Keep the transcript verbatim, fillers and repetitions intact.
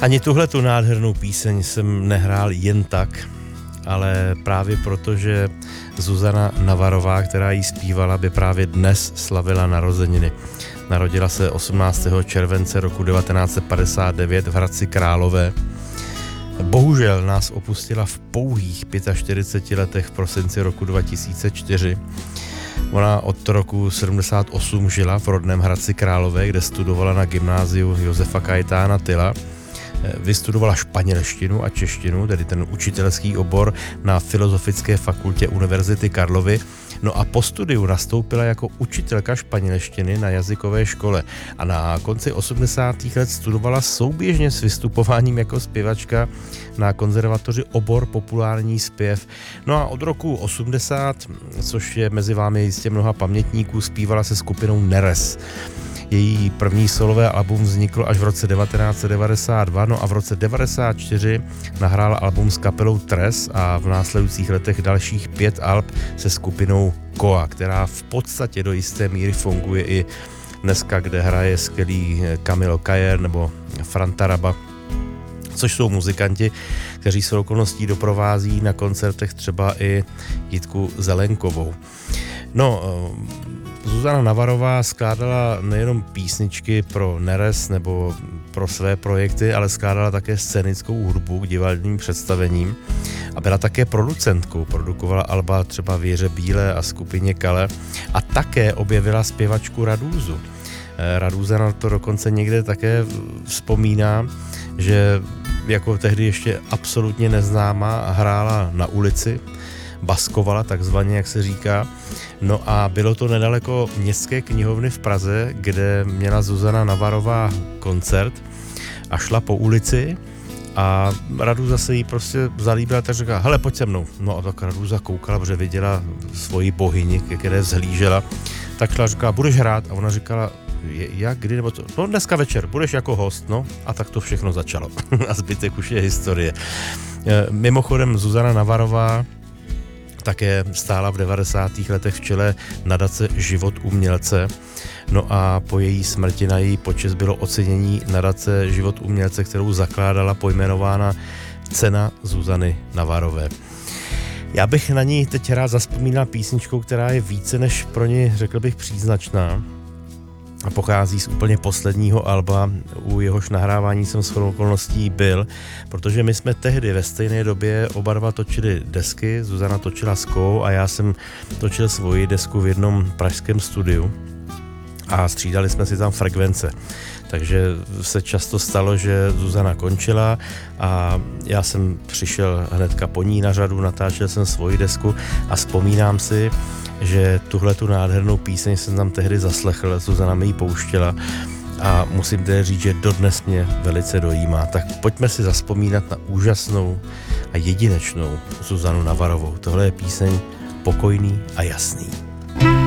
Ani tuhle tu nádhernou píseň jsem nehrál jen tak, ale právě proto, že Zuzana Navarová, která ji zpívala, by právě dnes slavila narozeniny. Narodila se osmnáctého července roku devatenáct set padesát devět v Hradci Králové. Bohužel nás opustila v pouhých čtyřiceti pěti letech v prosinci roku dva tisíce čtyři. Ona od roku sedmdesát osm žila v rodném Hradci Králové, kde studovala na gymnáziu Josefa Kajetána Tyla. Vystudovala španělštinu a češtinu, tedy ten učitelský obor na Filozofické fakultě Univerzity Karlovy. No a po studiu nastoupila jako učitelka španělštiny na jazykové škole a na konci osmdesátých let studovala souběžně s vystupováním jako zpěvačka na konzervatoři obor populární zpěv. No a od roku osmdesát, což je mezi vámi jistě mnoha pamětníků, zpívala se skupinou Neres. Její první solové album vzniklo až v roce devatenáct set devadesát dva, no a v roce devadesát čtyři nahrála album s kapelou Tres a v následujících letech dalších pět alb se skupinou Koa, která v podstatě do jisté míry funguje i dneska, kde hraje skvělý Camilo Cayer nebo Franta Raba, což jsou muzikanti, kteří s okolností doprovází na koncertech třeba i Jitku Zelenkovou. No, Zuzana Navarová skládala nejenom písničky pro Neres nebo pro své projekty, ale skládala také scénickou hudbu k divadelním představením a byla také producentkou. Produkovala alba třeba Věře Bílé a skupině Kale a také objevila zpěvačku Radúzu. Radúza na to dokonce někde také vzpomíná, že jako tehdy ještě absolutně neznámá hrála na ulici, baskovala takzvaně, jak se říká. No a bylo to nedaleko Městské knihovny v Praze, kde měla Zuzana Navarová koncert a šla po ulici a Radúza se jí prostě zalíbila, tak říká, hele, pojď se mnou. No a tak Radúza koukala, protože viděla svoji bohyni, ke které vzhlížela, tak šla, říkala, budeš hrát? A ona říkala, jak, kdy, nebo to? No dneska večer, budeš jako host, no. A tak to všechno začalo. A zbytek už je historie. Mimochodem Zuzana Navarová také stála v devadesátých letech v čele nadace Život umělce. No a po její smrti na její počest bylo ocenění nadace Život umělce, kterou zakládala, pojmenována Cena Zuzany Navarové. Já bych na ní teď rád zazpomínal písničkou, která je více než pro ní, řekl bych, příznačná. A pochází z úplně posledního alba, u jehož nahrávání jsem shodou okolností byl, protože my jsme tehdy ve stejné době oba dva točili desky, Zuzana točila s Kou a já jsem točil svoji desku v jednom pražském studiu a střídali jsme si tam frekvence. Takže se často stalo, že Zuzana končila a já jsem přišel hnedka po ní na řadu, natáčel jsem svoji desku a vzpomínám si, že tuhle tu nádhernou píseň jsem tam tehdy zaslechl, Zuzana mi ji pouštěla a musím tedy říct, že dodnes mě velice dojímá. Tak pojďme si zazpomínat na úžasnou a jedinečnou Zuzanu Navarovou. Tohle je píseň Pokojný a jasný.